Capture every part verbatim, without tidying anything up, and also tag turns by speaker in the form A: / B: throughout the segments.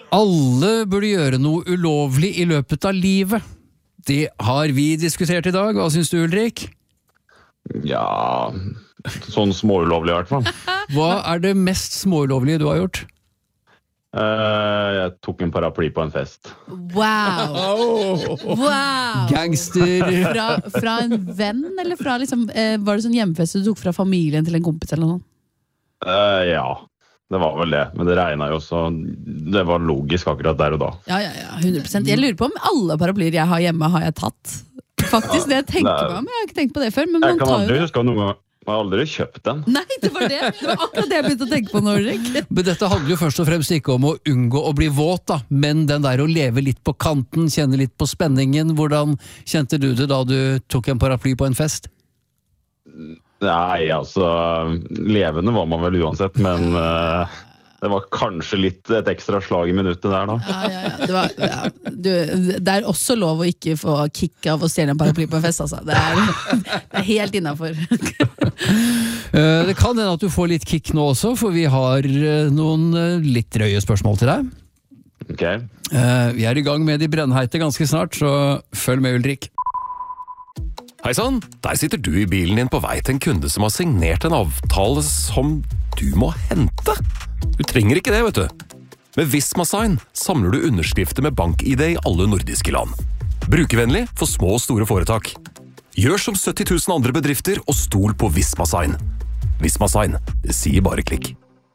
A: Alle burde gjøre noe ulovlig i løpet av livet. Det har vi diskutert i dag. Hva synes du, Ulrik?
B: Ja, sånn småulovlig i hvert fall.
A: Hva er det mest småulovlige du har gjort?
B: Uh, jeg tok en paraply på en fest.
C: Wow! Wow!
A: Gangster!
C: Fra, fra en venn, eller fra liksom, eh, var det sånn hjemmefest du tok fra familien til en kompis eller noe?
B: Uh, ja, det var vel det. Men det regnet jo så det var logisk akkurat der og da.
C: Ja, ja, ja, hundre prosent. Jeg lurer på om alle paraplyer jeg har hjemme har jeg tatt. Faktisk, det jeg tenker
B: Nei.
C: meg om. Jeg har ikke tenkt på det før, men
B: Jeg
C: man
B: kan
C: tar
B: aldri
C: jo det.
B: huske noen gang. Jeg har aldri kjøpt den.
C: Nei, det var det. Det var akkurat det jeg begynte å tenke på nå, Ulrik.
A: Men dette handler jo først og fremst ikke om å unngå å bli våt, da, men den der å leve litt på kanten, kjenne litt på spenningen. Hvordan kjente du det da du tok en paraply på en fest?
B: Nei, altså, levende var man vel uansett, men uh, det var kanskje litt et ekstra slag i minuttet der da.
C: Ja, ja, ja. Det, var, ja. Du, det er også lov å ikke få kick av å stjele en paraply på en fest, altså. Det er, det er helt innenfor.
A: Det kan hende at du får litt kick nå også, for vi har noen litt drøye spørsmål til deg.
B: Ok.
A: Vi er i gang med de brennheite ganske snart, så følg med, Ulrik.
D: Hei sann, der sitter du i bilen din på vei til en kunde som har signert en avtale som du må hente. Du trenger ikke det, vet du. Med Visma-sign samler du underskrifter med bank-I D i alle nordiske land. Brukervennlig for små og store foretak. Gjør som sytti tusen andre bedrifter og stol på Visma-sign. Visma-sign, det sier bare klikk.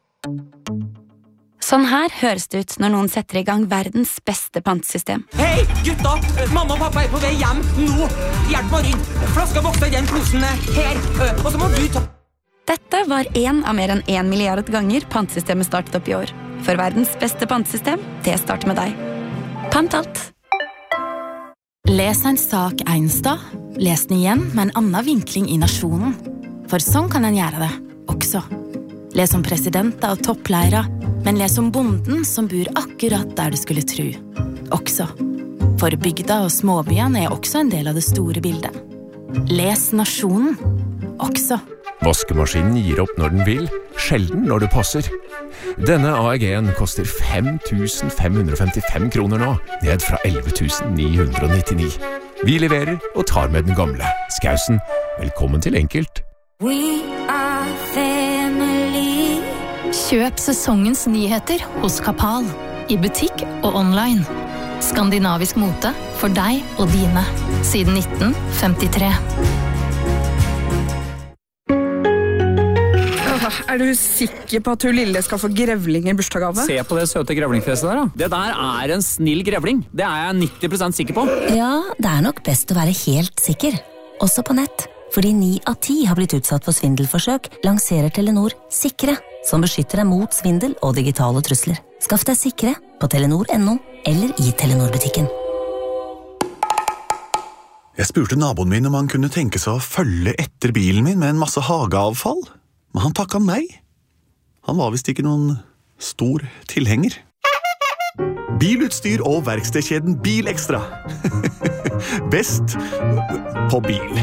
E: Sånn her høres det ut når noen setter i gang verdens beste pantesystem.
F: Hei, gutta! Mamma og pappa er på vei hjem nå. Hjelp meg inn. Flaska vokser i den posen her. Og så må du ta...
E: Dette var en av mer enn en milliard ganger pantesystemet startet opp i år. For verdens beste pantesystem, det starter med deg. Pant alt.
G: Les en sak Einstad, les den igjen med en annen vinkling i nasjonen. For sånn kan en gjøre det, også. Les om presidenter og toppleiere, men les om bonden som bor akkurat der du skulle tro. Også. For bygda og småbyene er også en del av det store bildet. Les nasjonen, også.
H: Vaskemaskinen gir opp når den vil, sjelden når det passer. Denne A E G-en koster fem tusen fem hundre og femtifem kroner nå, ned fra elleve tusen ni hundre og nittini. Vi leverer og tar med den gamle. Skausen, velkommen til Enkelt.
G: We are family. Kjøp sesongens nyheter hos Kapal, i butikk og online. Skandinavisk mote for deg og dine, siden nitten femtitre.
I: Er du sikker på at hun lille skal få grevling i bursdagsgave?
J: Se på det søte grevlingfjeset der da. Det der er en snill grevling. Det er jeg nitti prosent sikker på.
K: Ja, det er nok best å være helt sikker. Også på nett. Fordi ni av ti har blitt utsatt for svindelforsøk, lanserer Telenor Sikre, som beskytter deg mot svindel og digitale trusler. Skaff deg Sikre på telenor punktum no eller i Telenor-butikken.
L: Jeg spurte naboen min om han kunne tenke seg å følge etter bilen min med en masse hageavfall. Men han takket nei. Han var vist ikke noen stor tilhenger. Bilutstyr og verkstedkjeden Bilekstra. Best på bil.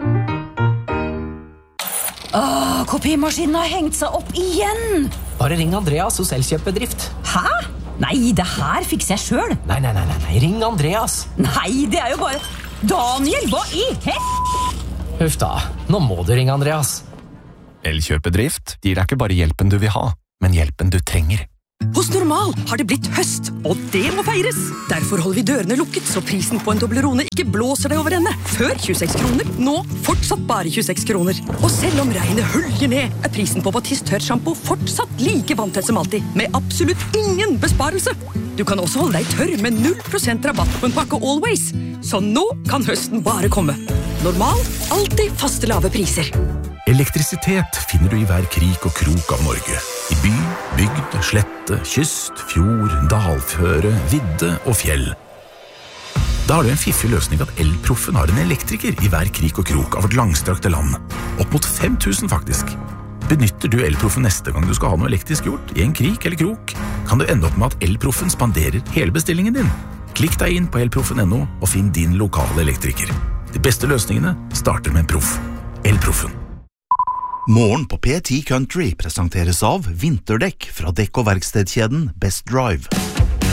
M: Åh, kopimaskinen har hengt seg opp igjen!
N: Bare ring Andreas hos Elkjøp-bedrift.
M: Hæ? Nei, det her fikser jeg selv.
N: Nei, nei, nei, nei, ring Andreas.
M: Nei, det er jo bare... Daniel, hva i hett?
N: Huff da, nå må du ringe Andreas.
D: Elkjøp-bedrift gir deg ikke bare hjelpen du vil ha, men hjelpen du trenger.
O: Hos Normal har det blitt høst, og det må feires. Derfor holder vi dørene lukket, så prisen på en Toblerone ikke blåser deg over ende. Før tjueseks kroner, nå fortsatt bare tjueseks kroner. Og selv om regnet hølger ned, er prisen på Batiste tørrshampoo fortsatt like vanntett som alltid, med absolutt ingen besparelse. Du kan også holde deg tørr med null prosent rabatt på en pakke Always. Så nå kan høsten bare komme. Normal, alltid faste lave priser.
H: Elektrisitet finner du i hver krik og krok av Norge. I by, bygd, slette, kyst, fjord, dalføre, vidde og fjell. Da har du en fiffig løsning at Elproffen har en elektriker i hver krik og krok av vårt langstrakte land. Opp mot fem tusen faktisk. Benytter du Elproffen neste gang du skal ha noe elektrisk gjort, i en krik eller krok, kan du ende opp med at Elproffen spanderer hele bestillingen din. Klikk deg inn på elproffen punktum no og finn din lokale elektriker. De beste løsningene starter med en proff. Elproffen.
P: Morgen på P ti Country presenteres av vinterdekk fra dekk- og verkstedkjeden Best Drive.